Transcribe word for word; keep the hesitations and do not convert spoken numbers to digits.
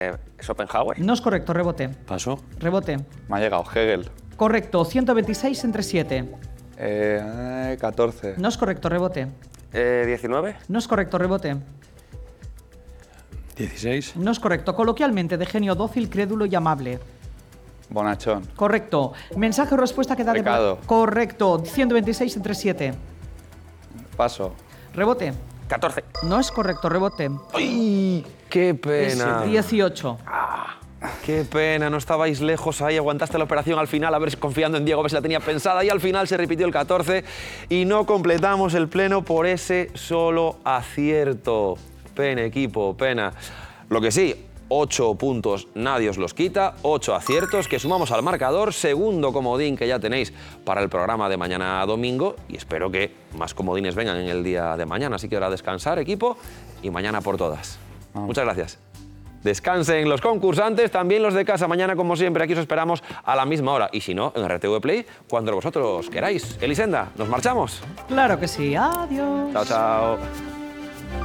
Eh, Schopenhauer. No es correcto, rebote. Paso. Rebote. Me ha llegado Hegel. Correcto, ciento veintiséis entre siete. Eh, catorce. No es correcto, rebote. Eh, diecinueve. No es correcto, rebote. dieciséis. No es correcto, coloquialmente de genio dócil, crédulo y amable. Bonachón. Correcto. Mensaje o respuesta que da de... Pecado. Correcto, ciento veintiséis entre siete. Paso. Rebote. catorce. No es correcto, rebote. ¡Ay! ¡Qué pena! dieciocho. ¡Qué pena! No estabais lejos ahí, aguantaste la operación al final, a ver, confiando en Diego, a ver si la tenía pensada, y al final se repitió el catorce y no completamos el pleno por ese solo acierto. Pena, equipo, pena. Lo que sí, ocho puntos nadie os los quita, ocho aciertos que sumamos al marcador, segundo comodín que ya tenéis para el programa de mañana domingo, y espero que más comodines vengan en el día de mañana. Así que ahora a descansar, equipo, y mañana por todas. Vamos. Muchas gracias. Descansen los concursantes, también los de casa. Mañana, como siempre, aquí os esperamos a la misma hora. Y si no, en R T V Play, cuando vosotros queráis. Elisenda, ¿nos marchamos? Claro que sí. Adiós. Chao, chao.